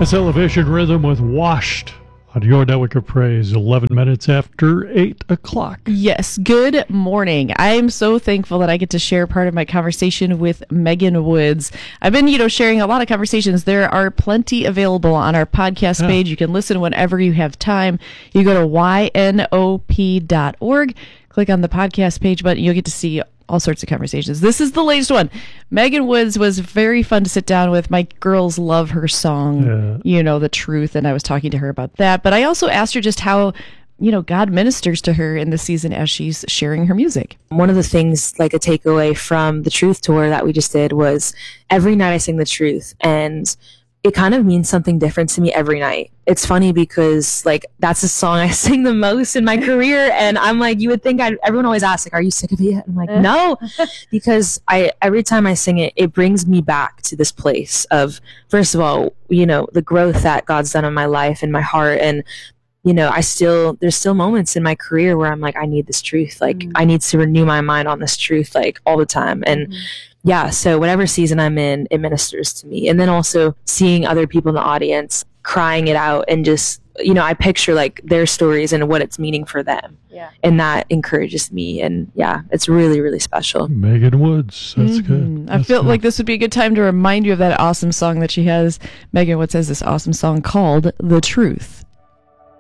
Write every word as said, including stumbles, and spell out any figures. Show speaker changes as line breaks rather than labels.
That's Elevation Rhythm with Washed on your network of praise, eleven minutes after eight o'clock.
Yes, good morning. I am so thankful that I get to share part of my conversation with Megan Woods. I've been, you know, sharing a lot of conversations. There are plenty available on our podcast
Yeah.
page. You can listen whenever you have time. You go to Y N O P dot org, click on the podcast page button, you'll get to see all sorts of conversations. This is the latest one. Megan Woods was very fun to sit down with. My girls love her song,
Yeah.
you know, The Truth, and I was talking to her about that. But I also asked her just how, you know, God ministers to her in this season as she's sharing her music.
One of the things, like a takeaway from the Truth Tour that we just did, was every night I sing the truth, and it kind of means something different to me every night. It's funny because, like, that's the song I sing the most in my career, and I'm like, you would think I'd, everyone always asks, like, are you sick of it yet? I'm like, no, because I every time I sing it, it brings me back to this place of, first of all, you know, the growth that God's done in my life and my heart, and you know, I still, there's still moments in my career where I'm like, I need this truth. Like, mm-hmm. I need to renew my mind on this truth, like, all the time. And mm-hmm. yeah, so whatever season I'm in, it ministers to me. And then also seeing other people in the audience crying it out, and just, you know, I picture like their stories and what it's meaning for them. Yeah. And that encourages me. And yeah, it's really, really special.
Megan Woods. That's
mm-hmm.
good. That's
I feel
good.
like this would be a good time to remind you of that awesome song that she has. Megan Woods has this awesome song called The Truth.